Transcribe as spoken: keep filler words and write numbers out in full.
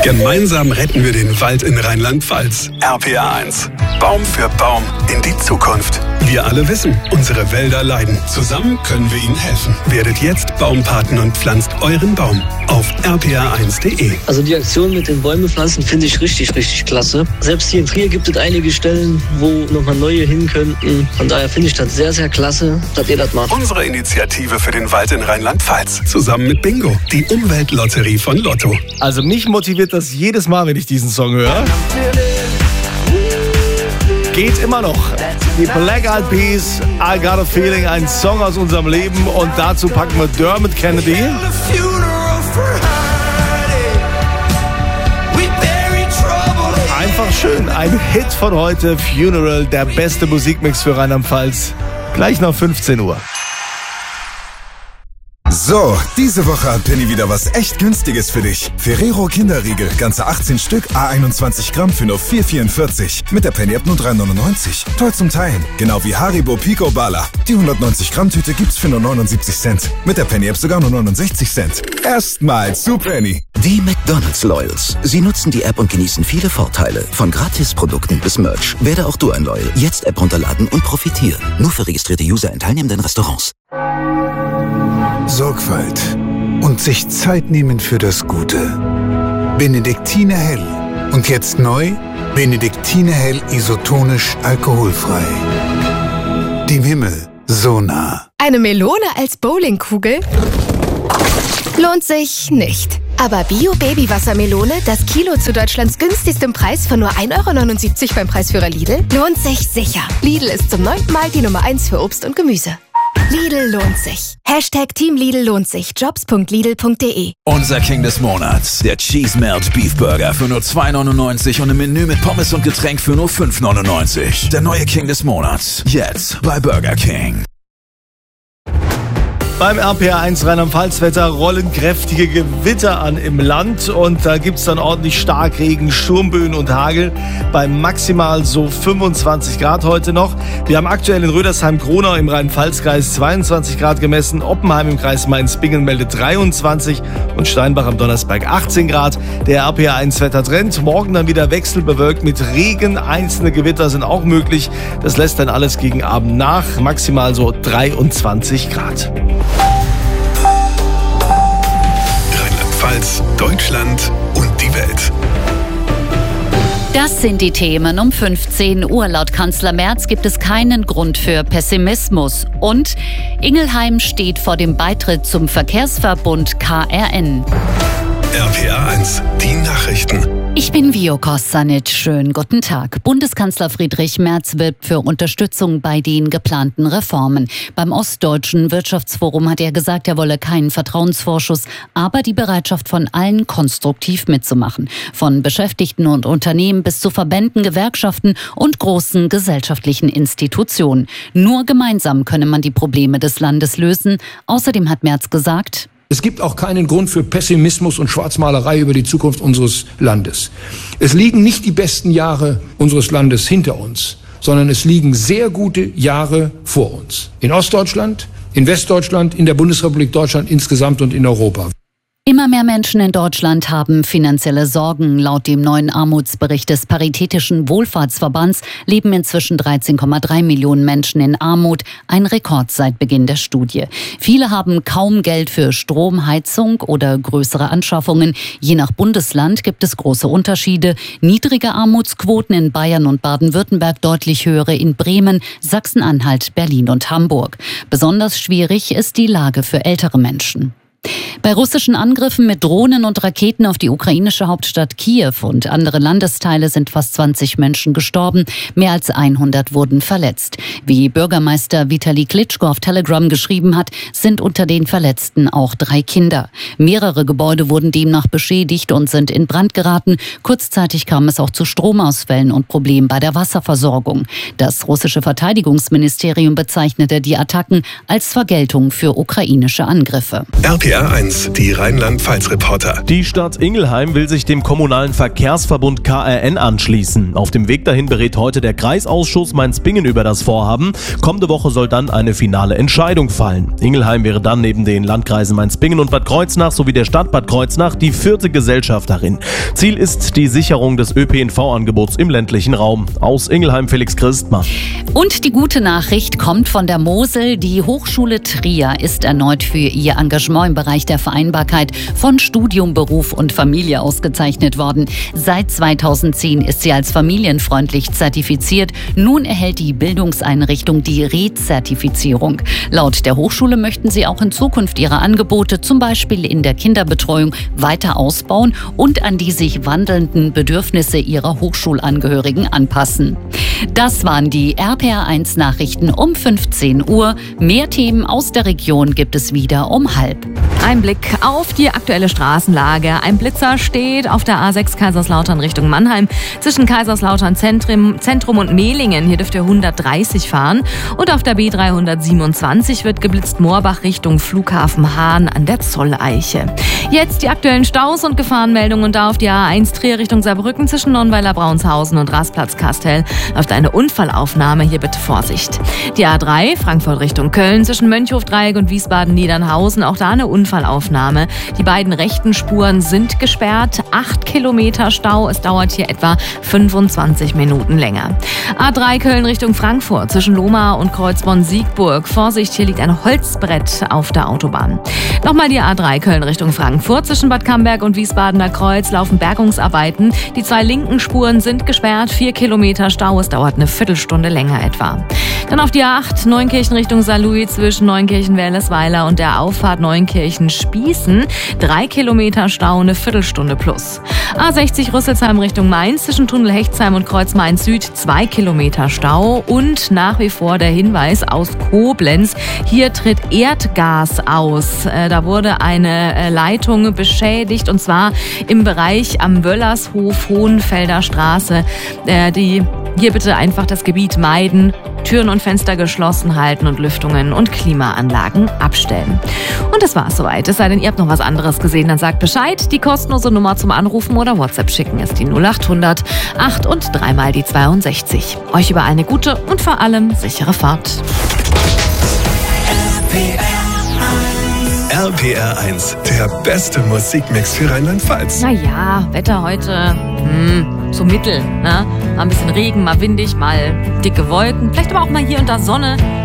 Gemeinsam retten wir den Wald in Rheinland-Pfalz. R P R eins. Baum für Baum in die Zukunft. Wir alle wissen, unsere Wälder leiden. Zusammen können wir ihnen helfen. Werdet jetzt Baumpaten und pflanzt euren Baum auf r p r eins punkt d e. Also die Aktion mit den Bäume pflanzen finde ich richtig, richtig klasse. Selbst hier in Trier gibt es einige Stellen, wo nochmal neue hin könnten. Von daher finde ich das sehr, sehr klasse, dass ihr das macht. Unsere Initiative für den Wald in Rheinland-Pfalz. Zusammen mit Bingo, die Umweltlotterie von Lotto. Also mich motiviert das jedes Mal, wenn ich diesen Song höre. Geht immer noch. Die Black Eyed Peas, I Got a Feeling, ein Song aus unserem Leben. Und dazu packen wir Dermot Kennedy. Einfach schön. Ein Hit von heute. Funeral, der beste Musikmix für Rheinland-Pfalz. Gleich nach fünfzehn Uhr. So, diese Woche hat Penny wieder was echt Günstiges für dich. Ferrero Kinderriegel, ganze achtzehn Stück, a einundzwanzig Gramm für nur vier vierundvierzig. Mit der Penny-App nur drei neunundneunzig. Toll zum Teilen. Genau wie Haribo Pico Bala. Die hundertneunzig Gramm Tüte gibt's für nur neunundsiebzig Cent. Mit der Penny-App sogar nur neunundsechzig Cent. Erstmals zu Penny. Die McDonald's Loyals. Sie nutzen die App und genießen viele Vorteile. Von Gratisprodukten bis Merch. Werde auch du ein Loyal. Jetzt App runterladen und profitieren. Nur für registrierte User in teilnehmenden Restaurants. Sorgfalt und sich Zeit nehmen für das Gute. Benediktiner Hell. Und jetzt neu, Benediktiner Hell isotonisch alkoholfrei. Dem Himmel so nah. Eine Melone als Bowlingkugel? Lohnt sich nicht. Aber Bio-Baby-Wassermelone, das Kilo zu Deutschlands günstigstem Preis von nur ein Euro neunundsiebzig beim Preisführer Lidl, lohnt sich sicher. Lidl ist zum neunten Mal die Nummer eins für Obst und Gemüse. Lidl lohnt sich. Hashtag Team Lidl lohnt sich. Jobs punkt lidl punkt de. Unser King des Monats. Der Cheese Melt Beef Burger für nur zwei neunundneunzig und ein Menü mit Pommes und Getränk für nur fünf neunundneunzig. Der neue King des Monats. Jetzt bei Burger King. Beim R P R eins Rheinland-Pfalz-Wetter rollen kräftige Gewitter an im Land und da gibt es dann ordentlich Starkregen, Sturmböen und Hagel bei maximal so fünfundzwanzig Grad heute noch. Wir haben aktuell in Rödersheim-Kronau im Rhein-Pfalz-Kreis zweiundzwanzig Grad gemessen, Oppenheim im Kreis Mainz-Bingen meldet dreiundzwanzig und Steinbach am Donnersberg achtzehn Grad. Der R P R eins Wettertrend, morgen dann wieder wechselbewölkt mit Regen, einzelne Gewitter sind auch möglich. Das lässt dann alles gegen Abend nach, maximal so dreiundzwanzig Grad. Rheinland-Pfalz, Deutschland und die Welt. Das sind die Themen um fünfzehn Uhr. Laut Kanzler Merz gibt es keinen Grund für Pessimismus. Und Ingelheim steht vor dem Beitritt zum Verkehrsverbund K R N. R P R eins, die Nachrichten. Ich bin Vio Kostanic. Schönen guten Tag. Bundeskanzler Friedrich Merz wirbt für Unterstützung bei den geplanten Reformen. Beim Ostdeutschen Wirtschaftsforum hat er gesagt, er wolle keinen Vertrauensvorschuss, aber die Bereitschaft von allen, konstruktiv mitzumachen. Von Beschäftigten und Unternehmen bis zu Verbänden, Gewerkschaften und großen gesellschaftlichen Institutionen. Nur gemeinsam könne man die Probleme des Landes lösen. Außerdem hat Merz gesagt: Es gibt auch keinen Grund für Pessimismus und Schwarzmalerei über die Zukunft unseres Landes. Es liegen nicht die besten Jahre unseres Landes hinter uns, sondern es liegen sehr gute Jahre vor uns. In Ostdeutschland, in Westdeutschland, in der Bundesrepublik Deutschland insgesamt und in Europa. Immer mehr Menschen in Deutschland haben finanzielle Sorgen. Laut dem neuen Armutsbericht des Paritätischen Wohlfahrtsverbands leben inzwischen dreizehn Komma drei Millionen Menschen in Armut, ein Rekord seit Beginn der Studie. Viele haben kaum Geld für Strom, Heizung oder größere Anschaffungen. Je nach Bundesland gibt es große Unterschiede. Niedrige Armutsquoten in Bayern und Baden-Württemberg, deutlich höhere in Bremen, Sachsen-Anhalt, Berlin und Hamburg. Besonders schwierig ist die Lage für ältere Menschen. Bei russischen Angriffen mit Drohnen und Raketen auf die ukrainische Hauptstadt Kiew und andere Landesteile sind fast zwanzig Menschen gestorben. Mehr als hundert wurden verletzt. Wie Bürgermeister Vitali Klitschko auf Telegram geschrieben hat, sind unter den Verletzten auch drei Kinder. Mehrere Gebäude wurden demnach beschädigt und sind in Brand geraten. Kurzzeitig kam es auch zu Stromausfällen und Problemen bei der Wasserversorgung. Das russische Verteidigungsministerium bezeichnete die Attacken als Vergeltung für ukrainische Angriffe. R P R eins, die Rheinland-Pfalz-Reporter. Die Stadt Ingelheim will sich dem kommunalen Verkehrsverbund K R N anschließen. Auf dem Weg dahin berät heute der Kreisausschuss Mainz-Bingen über das Vorhaben. Kommende Woche soll dann eine finale Entscheidung fallen. Ingelheim wäre dann neben den Landkreisen Mainz-Bingen und Bad Kreuznach sowie der Stadt Bad Kreuznach die vierte Gesellschafterin. Ziel ist die Sicherung des Ö P N V-Angebots im ländlichen Raum. Aus Ingelheim Felix Christmann. Und die gute Nachricht kommt von der Mosel. Die Hochschule Trier ist erneut für ihr Engagement im Bereich der Vereinbarkeit von Studium, Beruf und Familie ausgezeichnet worden. Seit zweitausendzehn ist sie als familienfreundlich zertifiziert. Nun erhält die Bildungseinrichtung die Re-Zertifizierung. Laut der Hochschule möchten sie auch in Zukunft ihre Angebote, zum Beispiel in der Kinderbetreuung, weiter ausbauen und an die sich wandelnden Bedürfnisse ihrer Hochschulangehörigen anpassen. Das waren die R P R eins Nachrichten um fünfzehn Uhr. Mehr Themen aus der Region gibt es wieder um halb. Ein Blick auf die aktuelle Straßenlage. Ein Blitzer steht auf der A sechs Kaiserslautern Richtung Mannheim. Zwischen Kaiserslautern Zentrum, Zentrum und Mehlingen. Hier dürft ihr hundertdreißig fahren. Und auf der B dreihundertsiebenundzwanzig wird geblitzt Moorbach Richtung Flughafen Hahn an der Zolleiche. Jetzt die aktuellen Staus und Gefahrenmeldungen. Und da auf die A eins Trier Richtung Saarbrücken zwischen Nonnweiler Braunshausen und Rastplatz-Kastel läuft eine Unfallaufnahme. Hier bitte Vorsicht. Die A drei Frankfurt Richtung Köln zwischen Mönchhofdreieck und Wiesbaden-Niedernhausen. Auch da eine Unfallaufnahme. Die beiden rechten Spuren sind gesperrt. Acht Kilometer Stau. Es dauert hier etwa fünfundzwanzig Minuten länger. A drei Köln Richtung Frankfurt zwischen Lohmar und Kreuzborn-Siegburg. Vorsicht, hier liegt ein Holzbrett auf der Autobahn. Nochmal die A drei Köln Richtung Frankfurt. Zwischen Bad Camberg und Wiesbadener Kreuz laufen Bergungsarbeiten. Die zwei linken Spuren sind gesperrt. Vier Kilometer Stau. Es dauert eine Viertelstunde länger etwa. Dann auf die A acht Neunkirchen Richtung Saarlouis zwischen Neunkirchen-Werlesweiler und der Auffahrt Neunkirchen-Spießen. Drei Kilometer Stau, eine Viertelstunde plus. A sechzig Rüsselsheim Richtung Mainz zwischen Tunnel Hechtsheim und Kreuz Mainz Süd. Zwei Kilometer Stau und nach wie vor der Hinweis aus Koblenz. Hier tritt Erdgas aus. Da wurde eine Leitung beschädigt und zwar im Bereich am Wöllershof Hohenfelder Straße. Die Hier bitte einfach das Gebiet meiden, Türen und Fenster geschlossen halten und Lüftungen und Klimaanlagen abstellen. Und das war's soweit. Es sei denn, ihr habt noch was anderes gesehen, dann sagt Bescheid. Die kostenlose Nummer zum Anrufen oder WhatsApp schicken ist die null achthundert acht und dreimal die zweiundsechzig. Euch überall eine gute und vor allem sichere Fahrt. R P R eins, der beste Musikmix für Rheinland-Pfalz. Naja, Wetter heute, hm, so mittel, ne? Mal ein bisschen Regen, mal windig, mal dicke Wolken, vielleicht aber auch mal hier und da Sonne.